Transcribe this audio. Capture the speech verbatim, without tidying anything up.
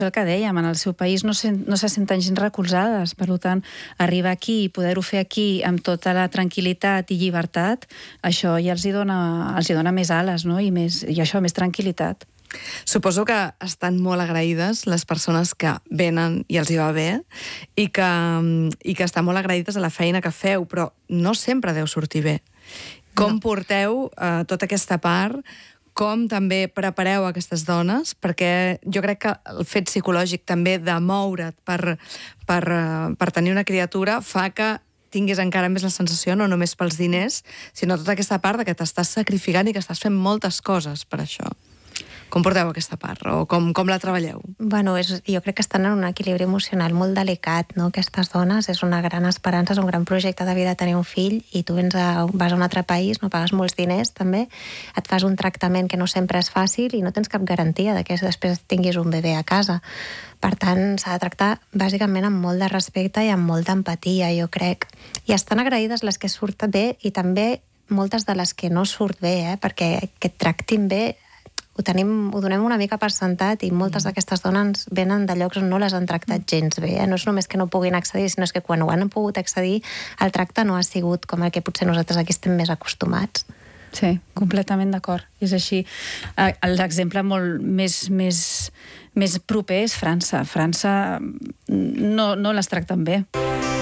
el que dèiem, en el seu país no, sen, no se senten gens recolzades, per tant, arribar aquí i poder-ho fer aquí amb tota la tranquil·litat i llibertat, això ja els hi dona, els hi dona més ales, no? I, més, i això, més tranquil·litat. Suposo que estan molt agraïdes les persones que venen i els hi va bé i que, i que estan molt agraïdes a la feina que feu, però no sempre deu sortir bé. Com no. porteu eh, tota aquesta part, com també prepareu aquestes dones, perquè jo crec que el fet psicològic també de moure't per, per, per tenir una criatura fa que tinguis encara més la sensació, no només pels diners, sinó tota aquesta part de que t'estàs sacrificant i que estàs fent moltes coses per això. Com porteu aquesta part? O com, com la treballeu? Bueno, és, jo crec que estan en un equilibri emocional molt delicat, no? Aquestes dones, és una gran esperança, és un gran projecte de vida tenir un fill i tu vens a, vas a un altre país, no pagues molts diners també, et fas un tractament que no sempre és fàcil i no tens cap garantia de que després tinguis un bebè a casa. Per tant, s'ha de tractar bàsicament amb molt de respecte i amb molta empatia, jo crec. I estan agraïdes les que surten bé i també moltes de les que no surt bé, eh? Perquè que et tractin bé ho, tenim, ho donem una mica per sentat i moltes d'aquestes dones venen de llocs on no les han tractat gens bé. Eh? No és només que no puguin accedir, sinó és que quan ho han pogut accedir el tracte no ha sigut com el que potser nosaltres aquí estem més acostumats. Sí, completament d'acord. És així. L'exemple molt més, més, més proper és França. França no, no les tracten bé.